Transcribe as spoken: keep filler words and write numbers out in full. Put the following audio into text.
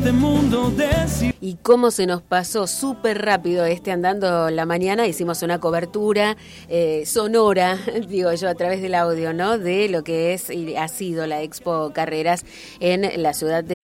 este mundo de... Y cómo se nos pasó súper rápido este Andando la Mañana. Hicimos una cobertura eh, sonora, digo yo, a través del audio, ¿no? De lo que es y ha sido la Expo Carreras en la ciudad de